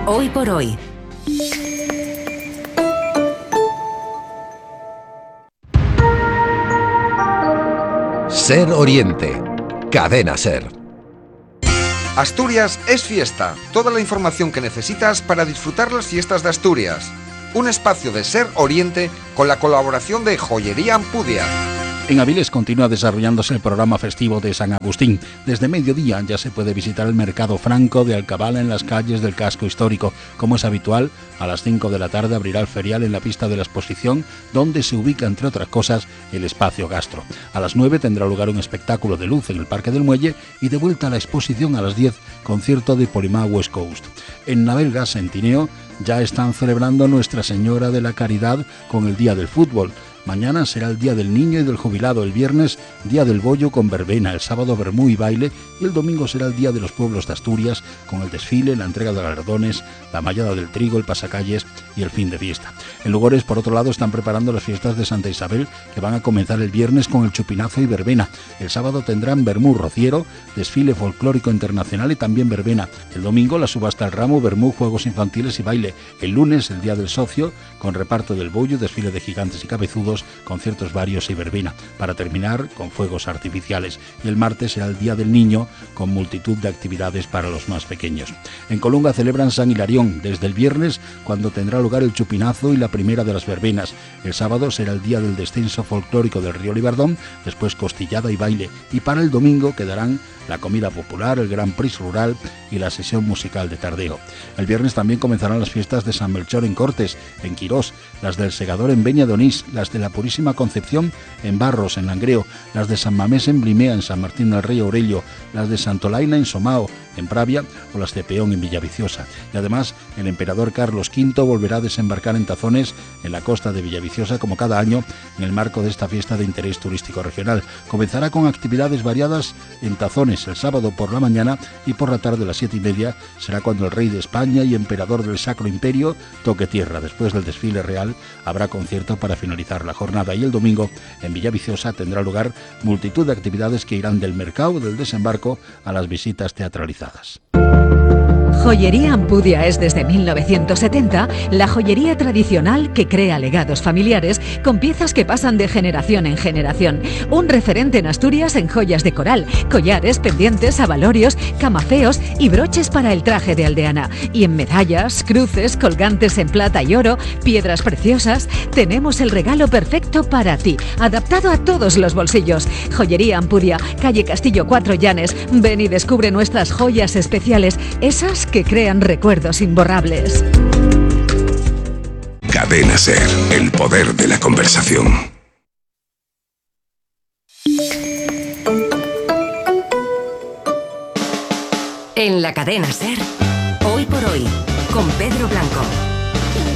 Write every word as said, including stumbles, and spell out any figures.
Hoy por hoy. Ser Oriente. Cadena Ser. Asturias es fiesta. Toda la información que necesitas para disfrutar las fiestas de Asturias. Un espacio de Ser Oriente con la colaboración de Joyería Ampudia. En Avilés continúa desarrollándose el programa festivo de San Agustín. Desde mediodía ya se puede visitar el Mercado Franco de Alcabala en las calles del casco histórico. Como es habitual, a las cinco de la tarde abrirá el ferial en la pista de la exposición, donde se ubica, entre otras cosas, el espacio gastro. A las nueve tendrá lugar un espectáculo de luz en el Parque del Muelle y de vuelta a la exposición a las diez, concierto de Polimá West Coast. En Navelgas, en Tineo, ya están celebrando Nuestra Señora de la Caridad con el Día del Fútbol. Mañana será el Día del Niño y del Jubilado, el viernes Día del Bollo con verbena, el sábado vermú y baile y el domingo será el Día de los Pueblos de Asturias con el desfile, la entrega de galardones, la mallada del trigo, el pasacalles y el fin de fiesta. En Lugones, por otro lado, están preparando las fiestas de Santa Isabel que van a comenzar el viernes con el chupinazo y verbena. El sábado tendrán vermú rociero, desfile folclórico internacional y también verbena. El domingo la subasta al ramo, vermú, juegos infantiles y baile. El lunes el Día del Socio con reparto del bollo, desfile de gigantes y cabezudos, conciertos varios y verbena, para terminar con fuegos artificiales. Y el martes será el Día del Niño con multitud de actividades para los más pequeños. En Colunga celebran San Hilarión desde el viernes, cuando tendrá lugar el chupinazo y la primera de las verbenas. El sábado será el día del descenso folclórico del río Libardón, después costillada y baile, y para el domingo quedarán la comida popular, el Gran Prix rural y la sesión musical de tardeo. El viernes también comenzarán las fiestas de San Melchor en Cortes, en Quirós, las del Segador en Beña de Onís, las de la Purísima Concepción en Barros, en Langreo, las de San Mamés en Blimea, en San Martín del Rey Aurelio, las de Santolaina en Somao, en Pravia, o las de Peón en Villaviciosa. Y además, el emperador Carlos quinto volverá a desembarcar en Tazones, en la costa de Villaviciosa, como cada año, en el marco de esta fiesta de interés turístico regional. Comenzará con actividades variadas en Tazones el sábado por la mañana, y por la tarde a las siete y media será cuando el rey de España y emperador del Sacro Imperio toque tierra. Después del desfile real habrá concierto para finalizar la jornada, y el domingo en Villaviciosa tendrá lugar multitud de actividades que irán del mercado del desembarco a las visitas teatralizadas. Joyería Ampudia es desde mil novecientos setenta la joyería tradicional que crea legados familiares con piezas que pasan de generación en generación. Un referente en Asturias en joyas de coral, collares, pendientes, abalorios, camafeos y broches para el traje de aldeana. Y en medallas, cruces, colgantes en plata y oro, piedras preciosas, tenemos el regalo perfecto para ti, adaptado a todos los bolsillos. Joyería Ampudia, calle Castillo cuatro Llanes. Ven y descubre nuestras joyas especiales, esas que crean recuerdos imborrables. Cadena Ser, el poder de la conversación. En la Cadena Ser, Hoy por Hoy, con Pedro Blanco.